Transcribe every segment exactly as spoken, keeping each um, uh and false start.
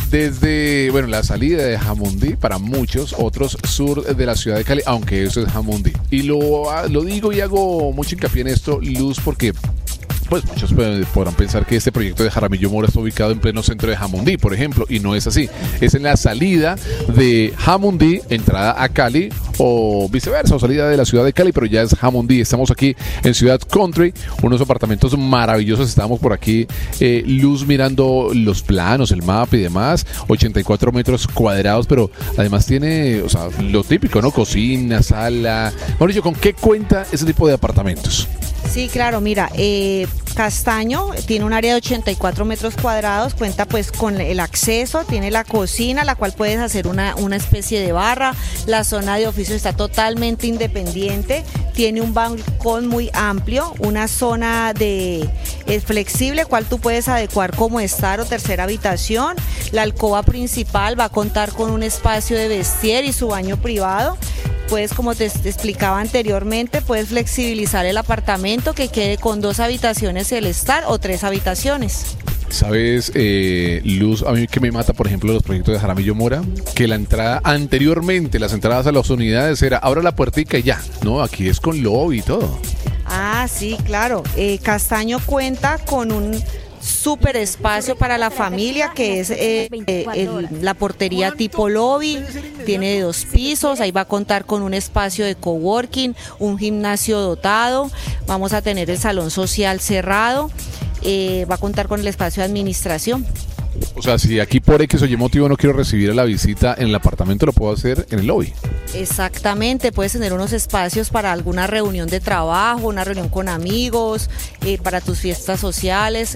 desde, bueno, la salida de Jamundí, para muchos, otros sur de la ciudad de Cali, aunque eso es Jamundí. Y lo, lo digo y hago mucho hincapié en esto, Luz, porque pues muchos podrán pensar que este proyecto de Jaramillo Mora está ubicado en pleno centro de Jamundí, por ejemplo, y no es así. Es en la salida de Jamundí, entrada a Cali, o viceversa, o salida de la ciudad de Cali, pero ya es Jamundí. Estamos aquí en Ciudad Country, unos apartamentos maravillosos. Estamos por aquí, eh, Luz, mirando los planos, el mapa y demás. ochenta y cuatro metros cuadrados, pero además tiene, o sea, lo típico, ¿no? Cocina, sala. Bueno, yo, ¿con qué cuenta ese tipo de apartamentos? Sí, claro, mira, eh, Castaño tiene un área de ochenta y cuatro metros cuadrados, cuenta pues con el acceso, tiene la cocina, la cual puedes hacer una, una especie de barra, la zona de oficio está totalmente independiente, tiene un balcón muy amplio, una zona de eh, flexible, cual tú puedes adecuar como estar o tercera habitación, la alcoba principal va a contar con un espacio de vestier y su baño privado. Puedes, como te explicaba anteriormente, puedes flexibilizar el apartamento que quede con dos habitaciones el estar o tres habitaciones. ¿Sabes, eh, Luz, a mí que me mata, por ejemplo, los proyectos de Jaramillo Mora? Que la entrada, anteriormente, las entradas a las unidades era, abra la puertica y ya, ¿no? Aquí es con lobby y todo. Ah, sí, claro. Eh, Castaño cuenta con un súper espacio para la familia, que es eh, eh, el, la portería tipo lobby, tiene de dos pisos, ahí va a contar con un espacio de coworking, un gimnasio dotado, vamos a tener el salón social cerrado, eh, va a contar con el espacio de administración. O sea, si aquí por X o Y motivo no quiero recibir a la visita en el apartamento, lo puedo hacer en el lobby. Exactamente, puedes tener unos espacios para alguna reunión de trabajo, una reunión con amigos, eh, para tus fiestas sociales.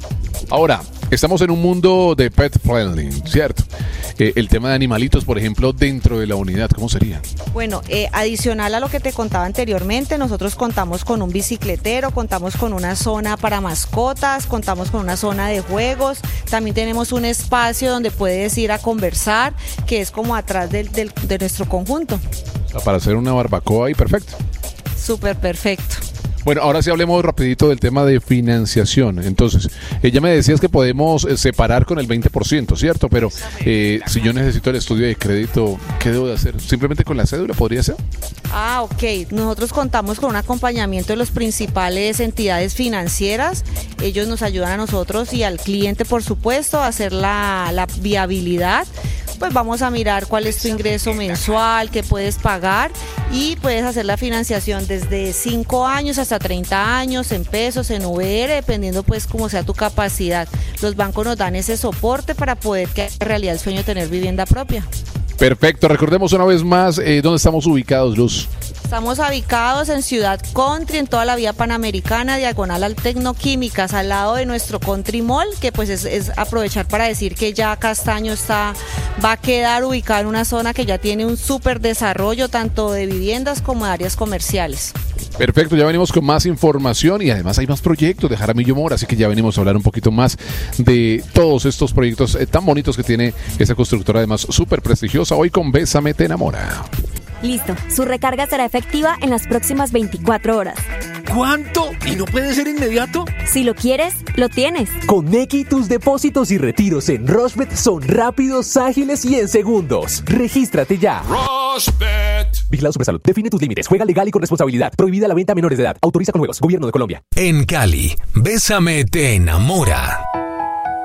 Ahora, estamos en un mundo de pet friendly, ¿cierto? Eh, el tema de animalitos, por ejemplo, dentro de la unidad, ¿cómo sería? Bueno, eh, adicional a lo que te contaba anteriormente, nosotros contamos con un bicicletero, contamos con una zona para mascotas, contamos con una zona de juegos, también tenemos un espacio donde puedes ir a conversar, que es como atrás del, del, de nuestro conjunto. O sea, para hacer una barbacoa ahí, perfecto. Súper perfecto. Bueno, ahora sí hablemos rapidito del tema de financiación. Entonces, eh, ya me decías que podemos eh, separar con el veinte por ciento, ¿cierto? Pero eh, si yo necesito el estudio de crédito, ¿qué debo de hacer? ¿Simplemente con la cédula podría ser? Ah, ok. Nosotros contamos con un acompañamiento de las principales entidades financieras. Ellos nos ayudan a nosotros y al cliente, por supuesto, a hacer la, la viabilidad. Pues vamos a mirar cuál es tu ingreso mensual, qué puedes pagar y puedes hacer la financiación desde cinco años hasta treinta años en pesos, en V R, dependiendo pues cómo sea tu capacidad. Los bancos nos dan ese soporte para poder que haga realidad el sueño de tener vivienda propia. Perfecto, recordemos una vez más eh, dónde estamos ubicados, Luz. Estamos ubicados en Ciudad Country, en toda la vía panamericana, diagonal al Tecnoquímicas, al lado de nuestro Country Mall, que pues es, es aprovechar para decir que ya Castaño está, va a quedar ubicado en una zona que ya tiene un súper desarrollo, tanto de viviendas como de áreas comerciales. Perfecto, ya venimos con más información y además hay más proyectos de Jaramillo Mora, así que ya venimos a hablar un poquito más de todos estos proyectos eh, tan bonitos que tiene esa constructora, además súper prestigiosa, hoy con Bésame Te Enamora. Listo, su recarga será efectiva en las próximas veinticuatro horas. ¿Cuánto? ¿Y no puede ser inmediato? Si lo quieres, lo tienes. Con Nequi, tus depósitos y retiros en Rushbet son rápidos, ágiles y en segundos. Regístrate ya. Rushbet. Vigilado Supersalud. Define tus límites. Juega legal y con responsabilidad. Prohibida la venta a menores de edad. Autoriza con juegos. Gobierno de Colombia. En Cali, Bésame Te Enamora.